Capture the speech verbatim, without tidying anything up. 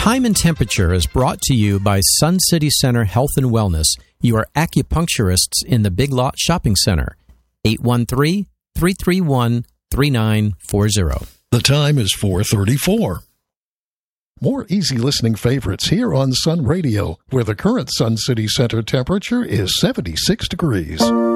Time and Temperature is brought to you by Sun City Center Health and Wellness, your acupuncturists in the Big Lot Shopping Center. eight one three, three three one, three nine four zero. The time is four thirty-four. More easy listening favorites here on Sun Radio, where the current Sun City Center temperature is seventy-six degrees.